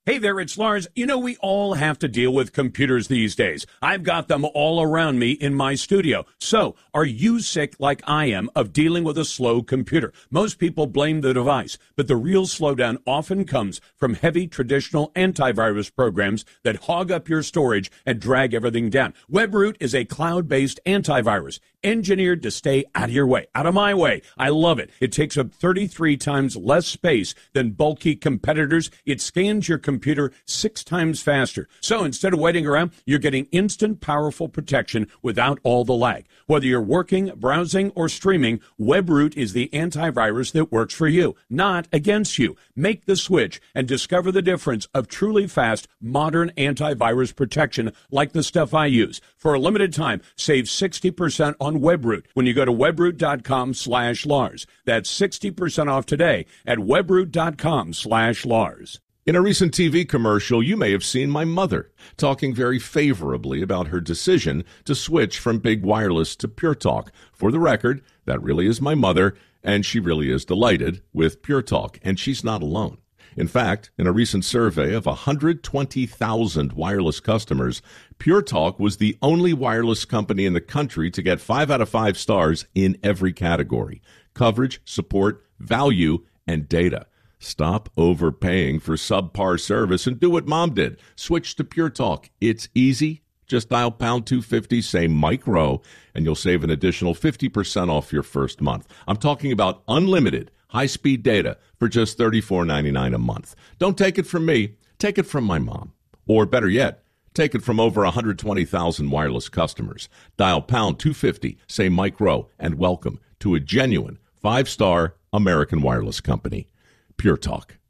Hey there, it's Lars. You know, we all have to deal with computers these days. I've got them all around me in my studio. So, are you sick like I am of dealing with a slow computer? Most people blame the device, but the real slowdown often comes from heavy traditional antivirus programs that hog up your storage and drag everything down. WebRoot is a cloud-based antivirus engineered to stay out of your way, out of my way. I love it. It takes up 33 times less space than bulky competitors. It scans your computer 6 times faster. So instead of waiting around, you're getting instant, powerful protection without all the lag. Whether you're working, browsing, or streaming, WebRoot is the antivirus that works for you, not against you. Make the switch and discover the difference of truly fast, modern antivirus protection like the stuff I use. For a limited time, save 60% on WebRoot when you go to webroot.com/Lars. That's 60% off today at webroot.com/Lars. In a recent TV commercial, you may have seen my mother talking very favorably about her decision to switch from big wireless to Pure Talk. For the record, that really is my mother, and she really is delighted with Pure Talk, and she's not alone. In fact, in a recent survey of 120,000 wireless customers, Pure Talk was the only wireless company in the country to get 5 out of 5 stars in every category: coverage, support, value, and data. Stop overpaying for subpar service and do what Mom did. Switch to Pure Talk. It's easy. Just dial pound 250, say Mike Rowe, and you'll save an additional 50% off your first month. I'm talking about unlimited high-speed data for just $34.99 a month. Don't take it from me. Take it from my mom. Or better yet, take it from over 120,000 wireless customers. Dial pound 250, say Mike Rowe, and welcome to a genuine 5-star American wireless company. Pure Talk.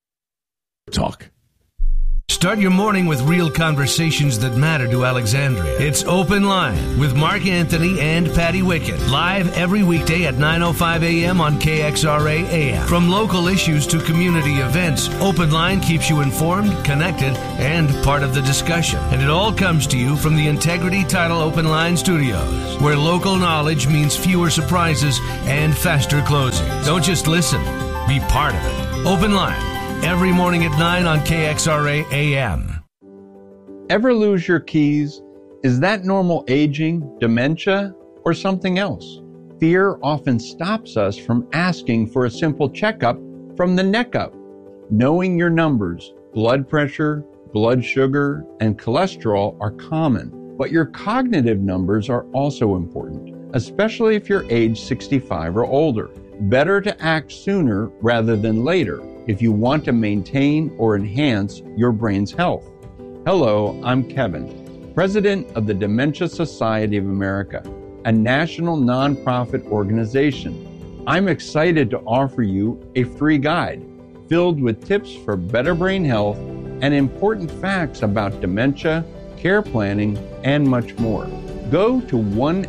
Talk. Start your morning with real conversations that matter to Alexandria. It's Open Line with Mark Anthony and Patty Wickett. Live every weekday at 9:05 a.m. on KXRA AM. From local issues to community events, Open Line keeps you informed, connected, and part of the discussion. And it all comes to you from the Integrity Title Open Line Studios, where local knowledge means fewer surprises and faster closings. Don't just listen. Be part of it. Open Line. Every morning at 9 on KXRA AM. Ever lose your keys? Is that normal aging, dementia, or something else? Fear often stops us from asking for a simple checkup from the neck up. Knowing your numbers, blood pressure, blood sugar, and cholesterol are common, but your cognitive numbers are also important, especially if you're age 65 or older. Better to act sooner rather than later if you want to maintain or enhance your brain's health. Hello, I'm Kevin, President of the Dementia Society of America, a national nonprofit organization. I'm excited to offer you a free guide filled with tips for better brain health and important facts about dementia, care planning, and much more. Go to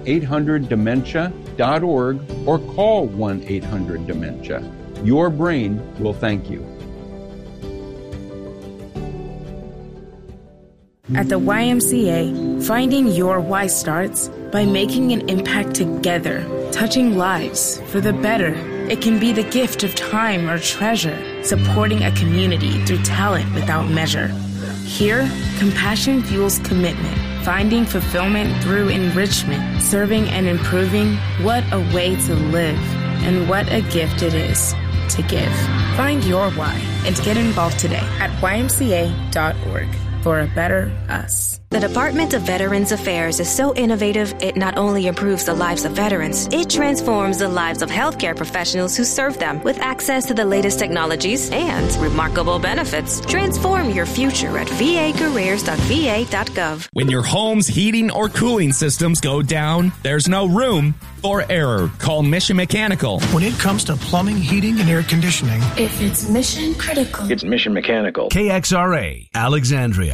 1-800-DEMENTIA.org or call 1-800-DEMENTIA. Your brain will thank you. At the YMCA, finding your why starts by making an impact together, touching lives for the better. It can be the gift of time or treasure, supporting a community through talent without measure. Here, compassion fuels commitment, finding fulfillment through enrichment, serving and improving. What a way to live, and what a gift it is to give. Find your why and get involved today at ymca.org for a better us. The Department of Veterans Affairs is so innovative, it not only improves the lives of veterans, it transforms the lives of healthcare professionals who serve them with access to the latest technologies and remarkable benefits. Transform your future at vacareers.va.gov. When your home's heating or cooling systems go down, there's no room for error. Call Mission Mechanical. When it comes to plumbing, heating, and air conditioning, if it's mission critical, it's Mission Mechanical. KXRA, Alexandria.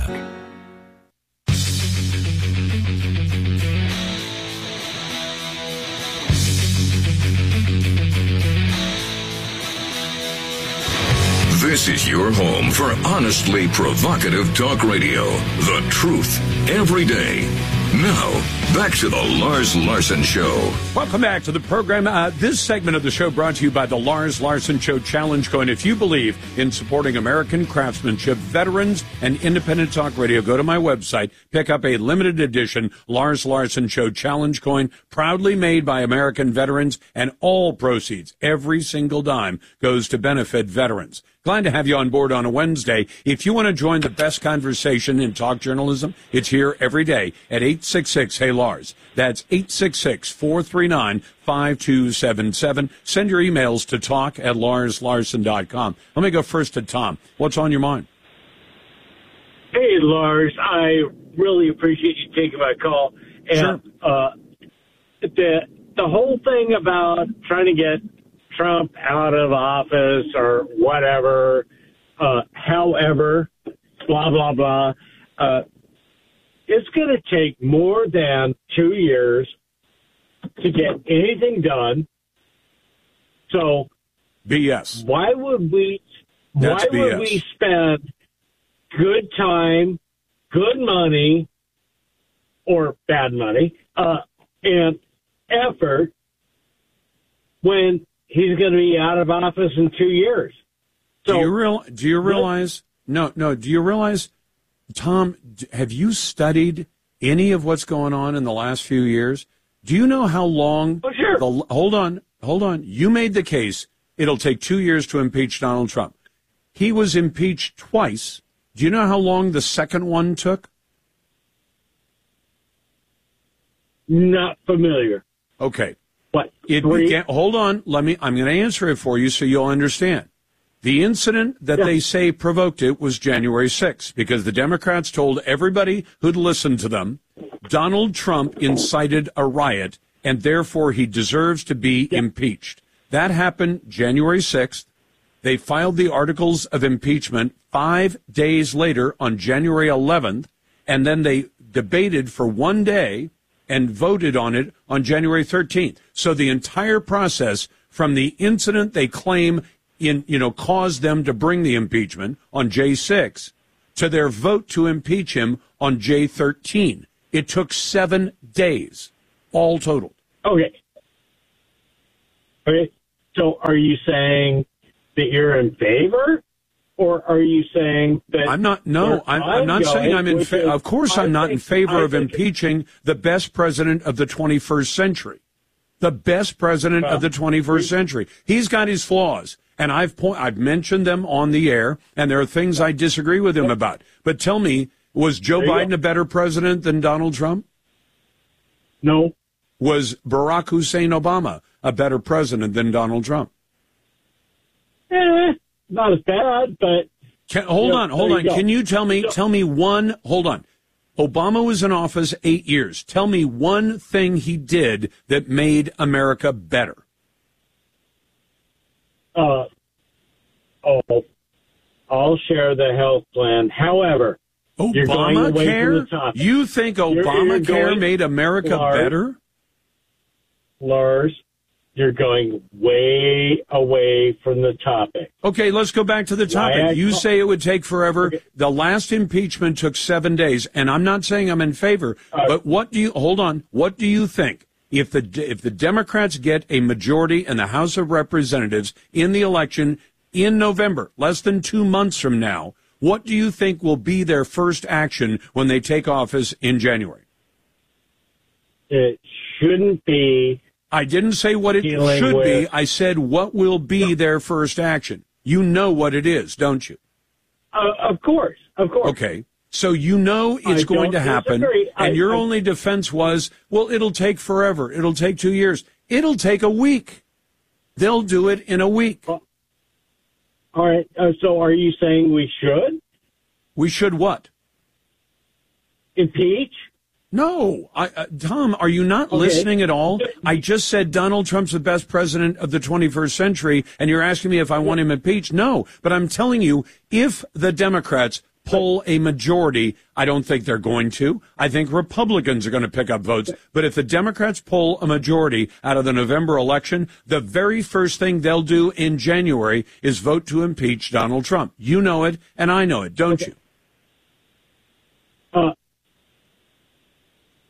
This is your home for honestly provocative talk radio. The truth every day. Now, back to the Lars Larson Show. Welcome back to the program. This segment of the show brought to you by the Lars Larson Show Challenge Coin. If you believe in supporting American craftsmanship, veterans, and independent talk radio, go to my website, pick up a limited edition Lars Larson Show Challenge Coin, proudly made by American veterans, and all proceeds, every single dime, goes to benefit veterans. Glad to have you on board on a Wednesday. If you want to join the best conversation in talk journalism, it's here every day at 866-HEY-LARS. That's 866-439-5277. Send your emails to talk@larslarson.com. Let me go first to Tom. What's on your mind? Hey, Lars. I really appreciate you taking my call. And Sure. The whole thing about trying to get Trump out of office or whatever, however, blah, blah, blah, it's going to take more than 2 years to get anything done. So BS. why would we spend good time, good money, or bad money, and effort when he's going to be out of office in 2 years? So, do you realize? No. Do you realize, Tom? Have you studied any of what's going on in the last few years? Do you know how long? Oh, sure. Hold on. You made the case. It'll take 2 years to impeach Donald Trump. He was impeached twice. Do you know how long the second one took? Not familiar. Okay. What? Hold on. I'm going to answer it for you so you'll understand. The incident that they say provoked it was January 6th because the Democrats told everybody who'd listened to them Donald Trump incited a riot and therefore he deserves to be impeached. That happened January 6th. They filed the articles of impeachment 5 days later on January 11th, and then they debated for 1 day and voted on it on January 13th. So the entire process from the incident they claim caused them to bring the impeachment on J6 to their vote to impeach him on J13. It took 7 days, all totaled. Okay. So are you saying that you're in favor? Or are you saying that... I'm not saying I'm in favor. Of course I'm not in favor of impeaching the best president of the 21st century. The best president of the 21st century. He's got his flaws, and I've mentioned them on the air, and there are things I disagree with him about. But tell me, was Joe Biden a better president than Donald Trump? No. Was Barack Hussein Obama a better president than Donald Trump? Not as bad, but... Hold on. Can you tell me one... Hold on. Obama was in office 8 years. Tell me one thing he did that made America better. I'll share the health plan. However, you're going away from the topic. You think Obamacare made America better? Lars, you're going way away from the topic. Okay, let's go back to the topic. You say it would take forever. Okay. The last impeachment took 7 days, and I'm not saying I'm in favor, but what do you think? If the Democrats get a majority in the House of Representatives in the election in November, less than 2 months from now, what do you think will be their first action when they take office in January? It shouldn't be... I didn't say what it should be. I said what will be their first action. You know what it is, don't you? Of course. Okay. So you know it's going to happen, disagree. And your only defense was, well, it'll take forever. It'll take 2 years. It'll take a week. They'll do it in a week. All right. So are you saying we should? We should what? Impeach? No. Tom, are you not listening at all? I just said Donald Trump's the best president of the 21st century, and you're asking me if I want him impeached? No. But I'm telling you, if the Democrats pull a majority, I don't think they're going to. I think Republicans are going to pick up votes. But if the Democrats pull a majority out of the November election, the very first thing they'll do in January is vote to impeach Donald Trump. You know it, and I know it, don't you?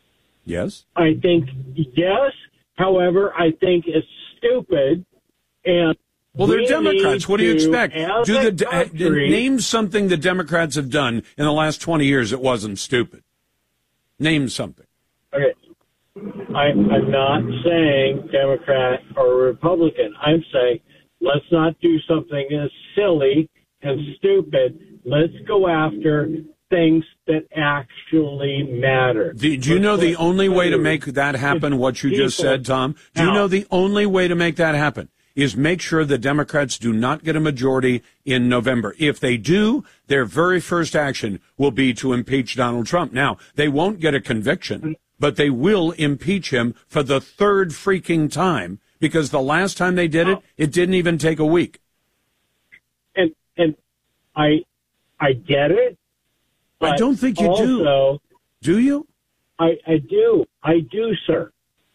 Yes? I think, yes. However, I think it's stupid. And well, they're Democrats. What do you expect? Name something the Democrats have done in the last 20 years that wasn't stupid. Name something. Okay. I'm not saying Democrat or Republican. I'm saying let's not do something as silly and stupid. Let's go after things that actually matter. Do you know the only way to make that happen, what you just said, Tom? Do you know the only way to make that happen is make sure the Democrats do not get a majority in November. If they do, their very first action will be to impeach Donald Trump. Now, they won't get a conviction, but they will impeach him for the third freaking time, because the last time they did it, it didn't even take a week. And I get it. I don't think you do. Do you? I do. I do, sir.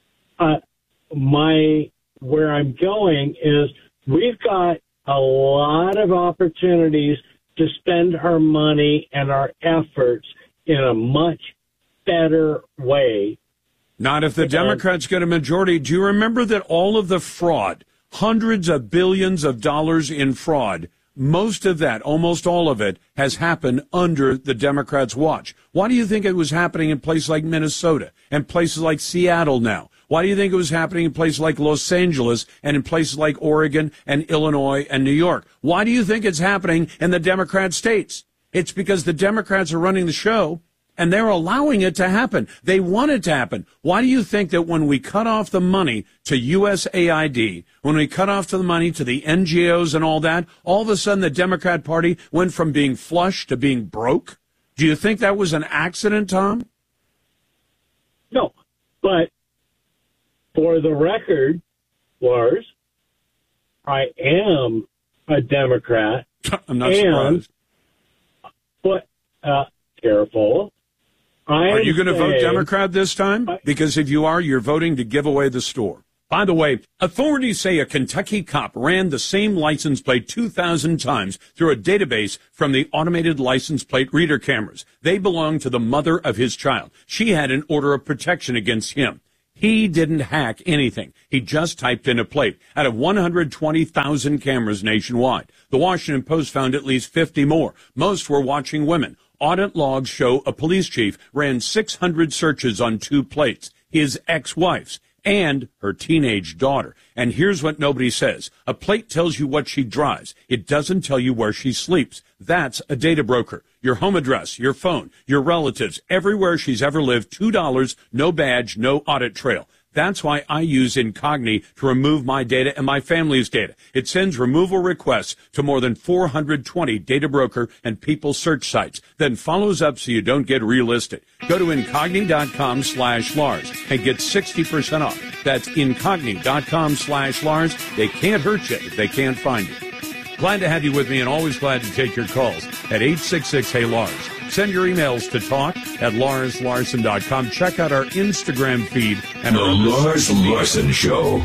Where I'm going is we've got a lot of opportunities to spend our money and our efforts in a much better way. Not if the Democrats get a majority. Do you remember that all of the fraud, hundreds of billions of dollars in fraud, most of that, almost all of it, has happened under the Democrats' watch? Why do you think it was happening in places like Minnesota and places like Seattle now? Why do you think it was happening in places like Los Angeles and in places like Oregon and Illinois and New York? Why do you think it's happening in the Democrat states? It's because the Democrats are running the show, and they're allowing it to happen. They want it to happen. Why do you think that when we cut off the money to USAID, when we cut off the money to the NGOs and all that, all of a sudden the Democrat Party went from being flush to being broke? Do you think that was an accident, Tom? No, but for the record, Lars, I am a Democrat. I'm not surprised. But, careful. Are you going to vote Democrat this time? Because if you are, you're voting to give away the store. By the way, authorities say a Kentucky cop ran the same license plate 2,000 times through a database from the automated license plate reader cameras. They belong to the mother of his child. She had an order of protection against him. He didn't hack anything. He just typed in a plate out of 120,000 cameras nationwide. The Washington Post found at least 50 more. Most were watching women. Audit logs show a police chief ran 600 searches on 2 plates, his ex-wife's and her teenage daughter. And here's what nobody says. A plate tells you what she drives. It doesn't tell you where she sleeps. That's a data broker. Your home address, your phone, your relatives, everywhere she's ever lived, $2, no badge, no audit trail. That's why I use Incogni to remove my data and my family's data. It sends removal requests to more than 420 data broker and people search sites, then follows up so you don't get relisted. Go to Incogni.com/Lars and get 60% off. That's Incogni.com/Lars. They can't hurt you if they can't find you. Glad to have you with me and always glad to take your calls at 866-HEY-LARS. Send your emails to talk@LarsLarson.com. Check out our Instagram feed and The Lars Larson Show.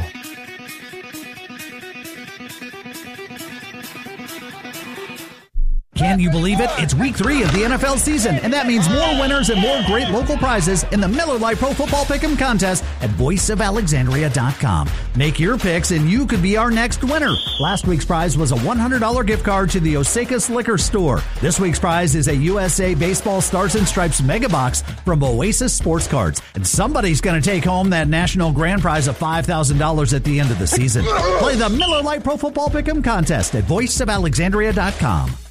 Can you believe it? It's week 3 of the NFL season, and that means more winners and more great local prizes in the Miller Lite Pro Football Pick'em contest at voiceofalexandria.com. Make your picks, and you could be our next winner. Last week's prize was a $100 gift card to the Osakas Liquor Store. This week's prize is a USA Baseball Stars and Stripes mega box from Oasis Sports Cards. And somebody's going to take home that national grand prize of $5,000 at the end of the season. Play the Miller Lite Pro Football Pick'em contest at voiceofalexandria.com.